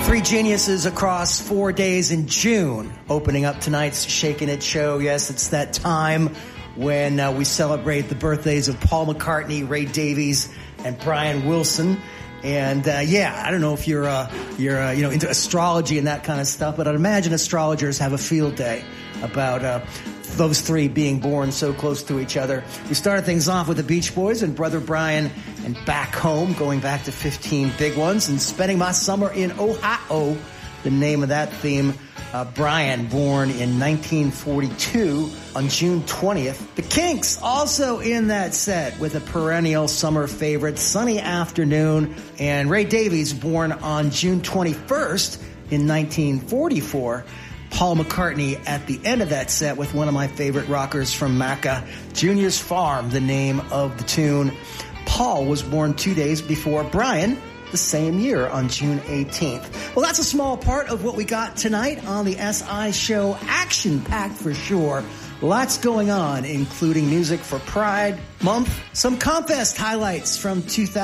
Three geniuses across 4 days in June, opening up tonight's Shakin' It show. Yes, it's that time when we celebrate the birthdays of Paul McCartney, Ray Davies, and Brian Wilson. And I don't know if you're into astrology and that kind of stuff, but I'd imagine astrologers have a field day about those three being born so close to each other. We started things off with the Beach Boys and Brother Brian and Back Home, going back to 15 Big Ones, and Spending My Summer in Ohio, the name of that theme. Brian, born in 1942 on June 20th. The Kinks also in that set with a perennial summer favorite, Sunny Afternoon. And Ray Davies, born on June 21st in 1944. Paul McCartney at the end of that set with one of my favorite rockers from Macca, Junior's Farm, the name of the tune. Paul was born 2 days before Brian, the same year on June 18th. Well, that's a small part of what we got tonight on the SI show. Action-packed for sure. Lots going on, including music for Pride Month. Some Confest highlights from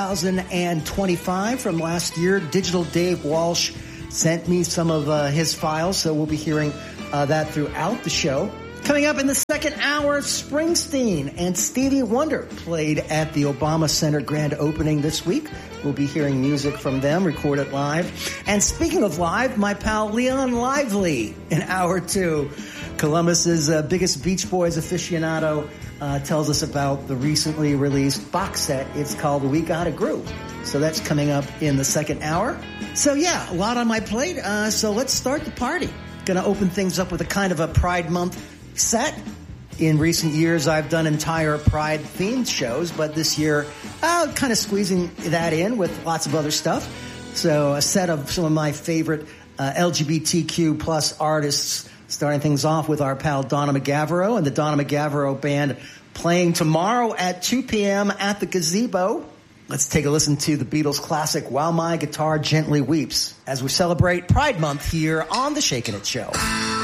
2025 from last year. Digital Dave Walsh sent me some of his files, so we'll be hearing that throughout the show. Coming up in the second hour, Springsteen and Stevie Wonder played at the Obama Center grand opening this week. We'll be hearing music from them, recorded live. And speaking of live, my pal Leon Lively in hour two. Columbus's biggest Beach Boys aficionado tells us about the recently released box set. It's called We Gotta Groove. So that's coming up in the second hour. So yeah, a lot on my plate. So let's start the party. Gonna open things up with a kind of a Pride Month set. In recent years, I've done entire Pride-themed shows, but this year, kind of squeezing that in with lots of other stuff. So a set of some of my favorite LGBTQ plus artists, starting things off with our pal Donna McGavero and the Donna McGavero Band playing tomorrow at 2 p.m. at the Gazebo. Let's take a listen to the Beatles classic, While My Guitar Gently Weeps, as we celebrate Pride Month here on the Shakin' It Show.